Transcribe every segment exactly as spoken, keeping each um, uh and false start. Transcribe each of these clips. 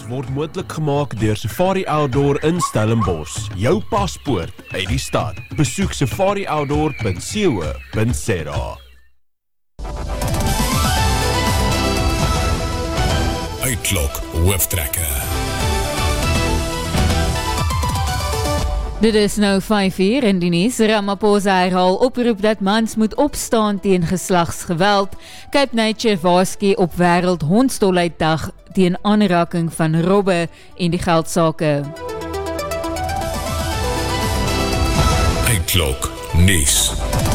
word moontlik gemaak deur Safari Outdoor in Stellenbosch. Jou paspoort uit die stad. Besoek safari outdoor punt co punt za. Uitklok hooftrekker. Dit is nou vyf uur in die nuus. Ramaphosa herhaal oproep dat mans moet opstaan teen geslagsgeweld. Cape Nature waarsku op wêreld hondsdolheiddag teen aanraking van robbe en die geldsake. Uitklok nuus.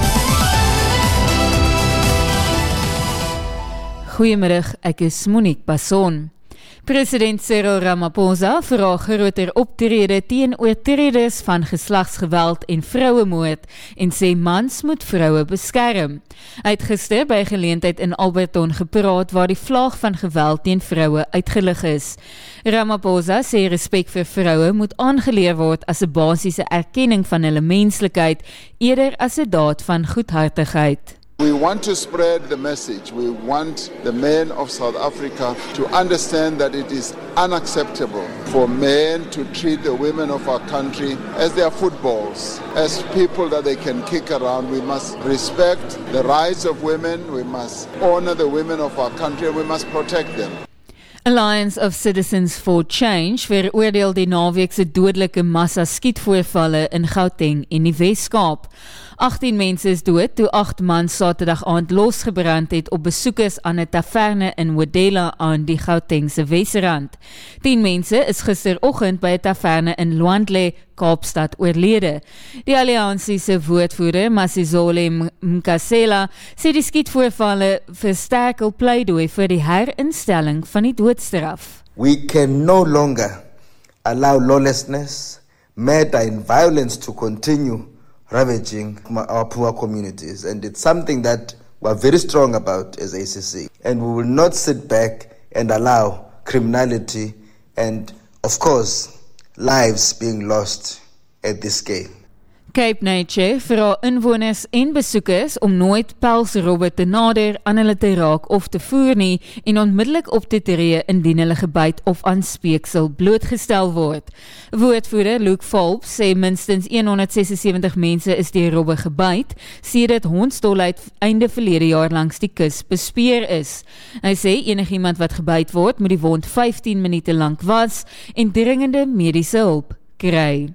Goeiemiddag, ek is Monique Basson. President Cyril Ramaphosa vra groter optrede teen oortreders van geslagsgeweld en vrouemoord en sê mans moet vroue beskerm. Hy het gister by geleentheid in Alberton gepraat waar die vlaag van geweld teen vroue uitgelig is. Ramaphosa sê respek vir vroue moet aangeleer word as 'n basiese erkenning van hulle menslikheid eerder as 'n daad van goedhartigheid. We want to spread the message. We want the men of South Africa to understand that it is unacceptable for men to treat the women of our country as their footballs, as people that they can kick around. We must respect the rights of women, we must honor the women of our country, and we must protect them. Alliance of Citizens for Change veroordeel die naweekse dodelike massa skietvoorvalle in Gauteng en die Wes-Kaap. agttien mense is dood toe agt mans Saterdag aand losgebrand het op besoekers aan 'n taverne in Wodela aan die Gautengse Wesrand. tien mense is gisteroggend by 'n taverne in Lwandle, Kaapstad oorlede. Die alliansie se woordvoerder, Masizole Mkasela, sê die skietvoorvalle versterk hul pleidooi vir die herinstelling van die doodstraf. We can no longer allow lawlessness, murder and violence to continue ravaging our poor communities, and it's something that we're very strong about as A C C, and we will not sit back and allow criminality and, of course, lives being lost at this scale. Cape Nature vra inwoners en besoekers om nooit pelsrobbe te nader, aan hulle te raak of te voer nie en onmiddellik op te tree indien hulle gebyt of aan speeksel blootgestel word. Woordvoerder Luke Phelps sê minstens honderdsesensewentig mense is deur robbe gebyt, sedert hondsdolheid einde verlede jaar langs die kus bespeer is. Hy sê enigiemand wat gebyt word, moet die wond vyftien minute lank was en dringende mediese hulp kry.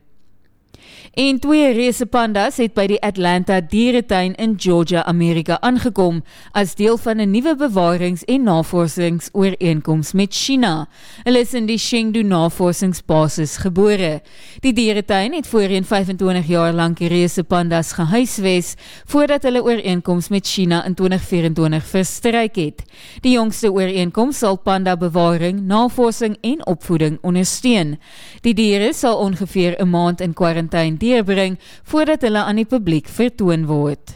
En twee reuse pandas het by die Atlanta dieretuin in Georgia, Amerika aangekom as deel van 'n nuwe bewarings- en navorsingsooreenkoms met China. Hulle is in die Chengdu navorsingsbasis gebore. Die dieretuin het voorheen vyfentwintig jaar lank reuse pandas gehuisves voordat hulle ooreenkoms met China in twintig vyerentwintig verstryk het. Die jongste ooreenkoms sal panda bewaring, navorsing en opvoeding ondersteun. Die diere sal ongeveer 'n maand in kwarantyne deurbring voordat hulle aan die publiek vertoon word.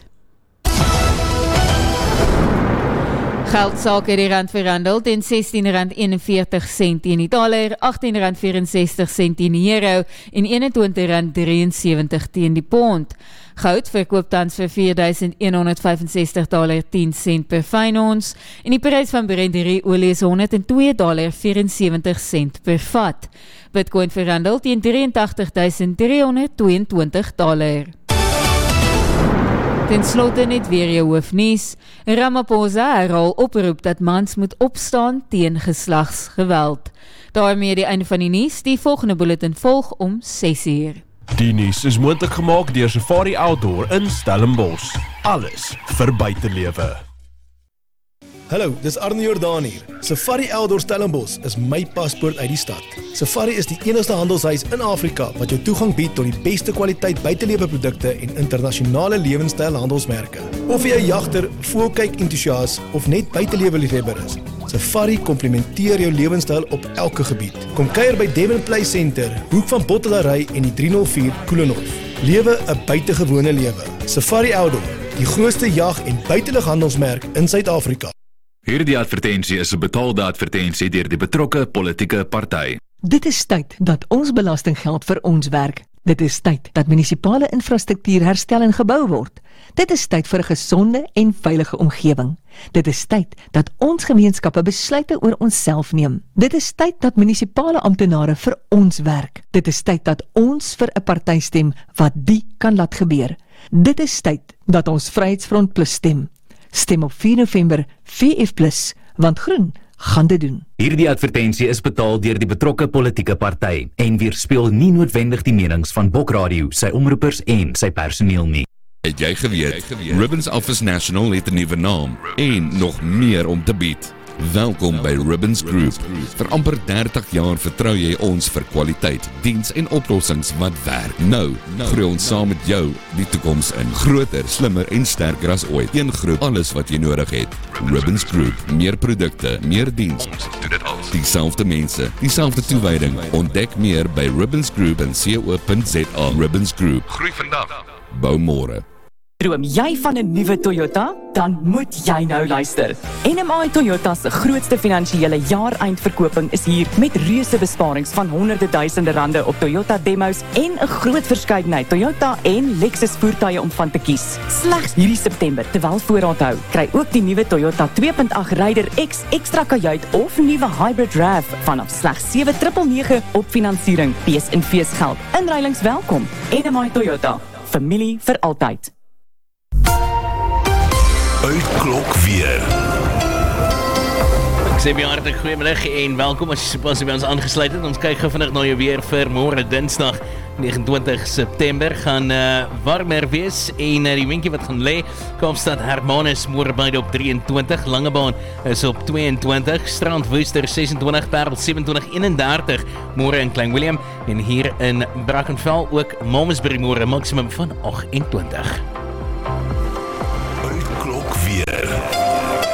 Geldsake het die rand verhandel teen sestien rand eenenveertig sent teen die dollar, agttien rand vyerensestig sent teen die euro en eenentwintig rand drieënsewenttig teen die pond. Goud verkoop tans vir vier duisend honderdvyfensestig dollar tien sent per fyn ons en die prys van Brent olie is honderd twee dollar vyerensewentig sent per vat. Bitcoin verhandel teen drieëntagtig duisend driehonderdtweeëntwintig dollar. Ten slotte net weer jou hoofnuus. Ramaphosa herhaal oproep dat mans moet opstaan teen geslagsgeweld. Daarmee die einde van die nuus. Die volgende bulletin volg om ses uur. Die nuus is moontlik gemaak deur Safari Outdoor in Stellenbosch. Alles vir buitelewe. Hallo, dis Arne Jordaan hier. Safari Outdoor Stellenbosch is my paspoort uit die stad. Safari is die enigste handelshuis in Afrika wat jou toegang bied tot die beste kwaliteit buitelewe produkte en internasionale lewenstyl handelsmerke. Of jy 'n jagter, voëlkyk entoesias of net buitelewe liefhebber is, Safari komplementeer jou lewenstyl op elke gebied. Kom kuier by Devon Play Center, hoek van Bottelary en die driehonderdvier Koelenhof. Lewe 'n buitengewone lewe. Safari Outdoor, die grootste jag- en buitelughandelsmerk in Suid-Afrika. Hierdie advertensie is 'n betaalde advertensie deur die betrokke politieke party. Dit is tyd dat ons belastinggeld vir ons werk. Dit is tyd dat munisipale infrastruktuur herstel en gebou word. Dit is tyd vir 'n gesonde en veilige omgewing. Dit is tyd dat ons gemeenskappe besluite oor onsself neem. Dit is tyd dat munisipale amptenare vir ons werk. Dit is tyd dat ons vir 'n party stem wat die kan laat gebeur. Dit is tyd dat ons Vryheidsfront Plus stem. Stem op vier November V F plus, want groen gaan dit doen. Hierdie advertensie is betaal deur die betrokke politieke party en weerspieël nie noodwendig die menings van Bokradio, sy omroepers en sy personeel nie. Het jy geweet, Ribbons Office National het 'n nuwe naam en nog meer om te bied. Welkom by Ribbons Group. Vir amper dertig jaar vertrou jy ons vir kwaliteit, diens en oplossings wat werk. Nou, groei ons saam met jou die toekoms in. Groter, slimmer en sterker as ooit. Een groep, alles wat jy nodig het. Ribbons Group, meer produkte, meer diens. Ons doen dit al. Dieselfde mense, dieselfde toewyding. Ontdek meer by ribbonsgroup punt co punt za. Ribbons Group. Groei vandag. Bou môre. Droom jy van 'n nuwe Toyota? Dan moet jy nou luister. N M I Toyota se grootste finansiële jaareindverkoping is hier met reuse besparings van honderde duisende rande op Toyota demos en 'n groot verskeidenheid Toyota en Lexus voertuie om van te kies. Slegs hierdie September, terwyl voorraad hou, kry ook die nuwe Toyota twee punt agt Raider X ekstra kajuit of nuwe Hybrid R A V vanaf slegs sewe nege nege op finansiering. Fees en feesgeld. Inruilings welkom. N M I Toyota. Familie vir altyd. Uitklok weer. Ek sê baie hartlik goeiemiddag en welkom as jy sopas by ons aangesluit het. Ons kyk gou vinnig na jou weer vir môre Dinsdag nege en twintig September. Gaan uh, warmer wees en uh, die windjie wat gaan lê, Kaapstad Hermanus môre beide op drie en twintig, Langebaan is op twee en twintig, Strand Woester ses en twintig, Parel sewe en twintig, een en dertig môre in Klein Willem en hier in Brackenfell ook Malmesbury môre maksimum van agt en twintig.